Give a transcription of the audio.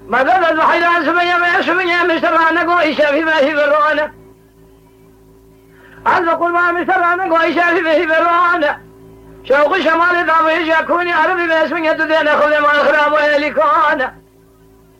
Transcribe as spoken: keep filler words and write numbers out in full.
ماذا الحيران سمية ما سمية مسترانا قويشة في ما هي برونا عز قل ما مسترانا قويشة في ما هي برونا شوق شمال ضعف يكوني عربي ما اسمي يددين أخذ ما أخرام ويلكونا